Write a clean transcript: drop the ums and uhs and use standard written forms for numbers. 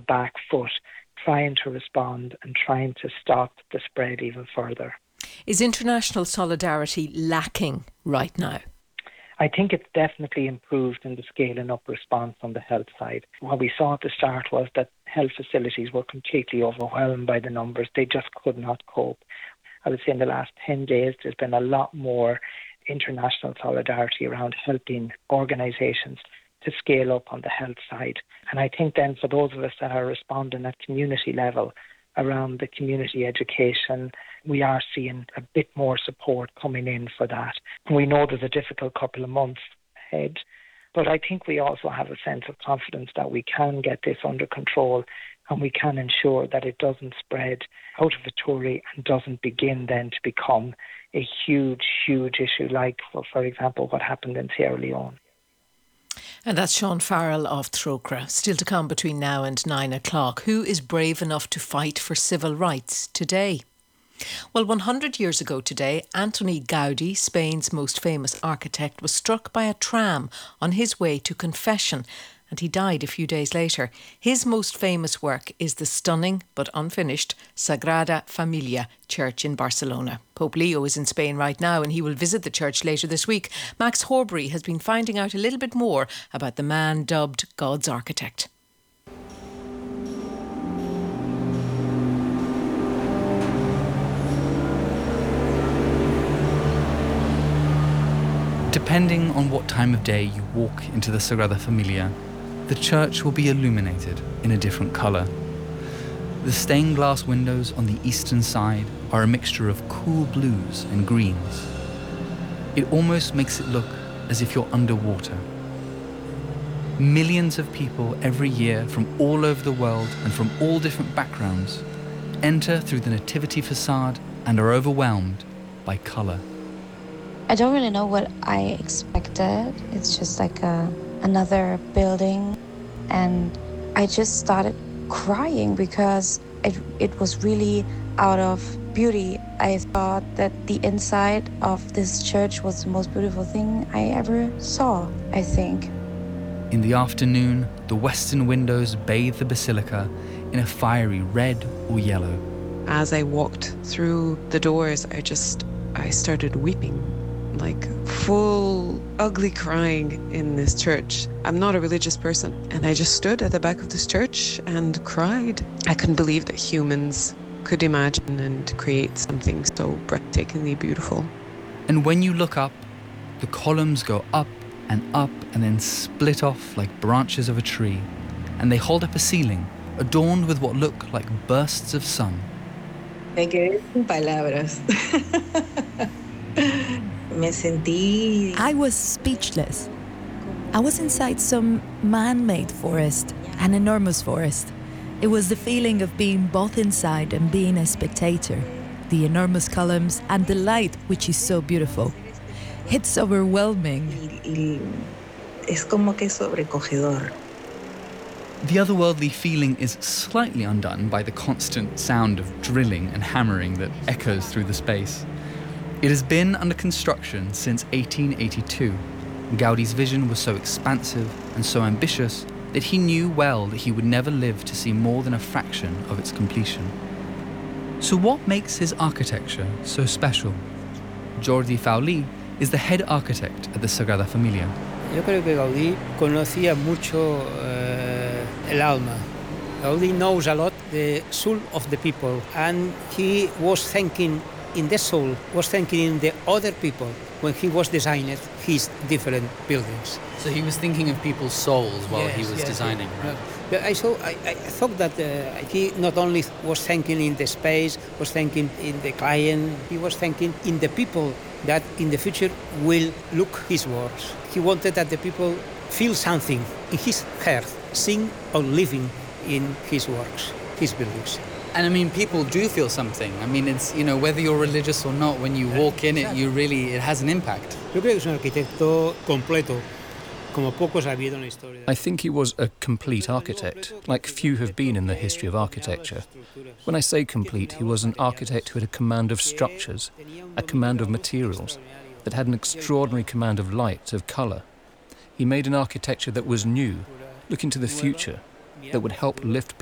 back foot, trying to respond and trying to stop the spread even further. Is international solidarity lacking right now? I think it's definitely improved in the scaling up response on the health side. What we saw at the start was that health facilities were completely overwhelmed by the numbers. They just could not cope. I would say in the last 10 days, there's been a lot more international solidarity around helping organisations to scale up on the health side. And I think then for those of us that are responding at community level around the community education, we are seeing a bit more support coming in for that. We know there's a difficult couple of months ahead, but I think we also have a sense of confidence that we can get this under control and we can ensure that it doesn't spread out of Ituri and doesn't begin then to become a huge, huge issue like, for example, what happened in Sierra Leone. And that's Sean Farrell of Trócaire. Still to come between now and 9 o'clock. Who is brave enough to fight for civil rights today? Well, 100 years ago today, Antoni Gaudí, Spain's most famous architect, was struck by a tram on his way to confession, and he died a few days later. His most famous work is the stunning but unfinished Sagrada Familia church in Barcelona. Pope Leo is in Spain right now and he will visit the church later this week. Max Horbury has been finding out a little bit more about the man dubbed God's architect. Depending on what time of day you walk into the Sagrada Familia, the church will be illuminated in a different colour. The stained glass windows on the eastern side are a mixture of cool blues and greens. It almost makes it look as if you're underwater. Millions of people every year from all over the world and from all different backgrounds enter through the nativity facade and are overwhelmed by colour. I don't really know what I expected. It's just like another building, and I just started crying because it was really out of beauty. I thought that the inside of this church was the most beautiful thing I ever saw, I think. In the afternoon, the western windows bathe the basilica in a fiery red or yellow. As I walked through the doors, I started weeping. Like full ugly crying in this church. I'm not a religious person, and I just stood at the back of this church and cried. I couldn't believe that humans could imagine and create something so breathtakingly beautiful. And when you look up, the columns go up and then split off like branches of a tree, and they hold up a ceiling adorned with what look like bursts of sun. Me quedé sin palabras. I was speechless. I was inside some man-made forest, an enormous forest. It was the feeling of being both inside and being a spectator. The enormous columns and the light, which is so beautiful. It's overwhelming. Es como que sobrecogedor. The otherworldly feeling is slightly undone by the constant sound of drilling and hammering that echoes through the space. It has been under construction since 1882. Gaudí's vision was so expansive and so ambitious that he knew well that he would never live to see more than a fraction of its completion. So what makes his architecture so special? Jordi Faulí is the head architect at the Sagrada Familia. Yo creo que Gaudí conocía mucho el alma. Gaudí knows a lot the soul of the people, and he was thinking in the soul, was thinking in the other people when he was designing his different buildings. So he was thinking of people's souls while he was designing, right? I thought that he not only was thinking in the space, was thinking in the client, he was thinking in the people that in the future will look his works. He wanted that the people feel something in his heart, seeing or living in his works, his buildings. And I mean, people do feel something. I mean, it's, you know, whether you're religious or not, when you walk in it, it has an impact. Yo creo que es un arquitecto completo, como pocos ha habido en la historia. I think he was a complete architect, like few have been in the history of architecture. When I say complete, he was an architect who had a command of structures, a command of materials, that had an extraordinary command of light, of colour. He made an architecture that was new, looking to the future, that would help lift